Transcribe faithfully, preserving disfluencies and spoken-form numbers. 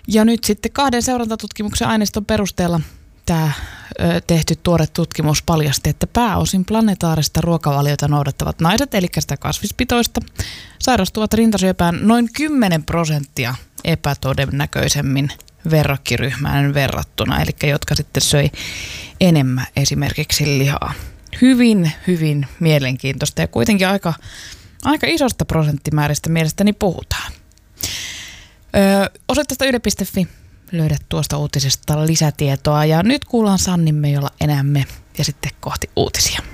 Ja nyt sitten kahden seurantatutkimuksen aineiston perusteella tämä ö, tehty tuore tutkimus paljasti, että pääosin planetaarista ruokavaliota noudattavat naiset, eli sitä kasvispitoista, sairastuvat rintasyöpään noin kymmenen prosenttia epätodennäköisemmin verrokkiryhmään verrattuna, eli jotka sitten söi enemmän esimerkiksi lihaa. Hyvin, hyvin mielenkiintoista ja kuitenkin aika, aika isosta prosenttimääristä mielestäni puhutaan. Öö, osoitteesta yle piste fi löydät tuosta uutisesta lisätietoa ja nyt kuullaan Sannin me, jolla enää me ja sitten kohti uutisia.